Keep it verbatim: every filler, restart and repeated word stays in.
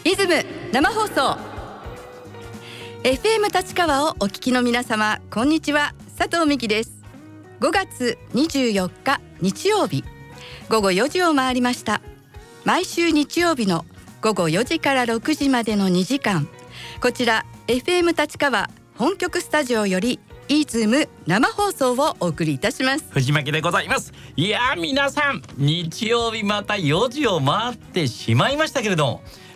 リズム生放送 エフエム 立川をお聞きの皆様、こんにちは。佐藤美希です。ごがつにじゅうよっか日曜日、ごごよじを回りました。毎週日曜日のごごよじからろくじまでのにじかん、こちら エフエム 立川本局スタジオよりイズム生放送をお送りいたします。 藤巻でございます。いやー、皆さん日曜日またよじを回ってしまいましたけれども、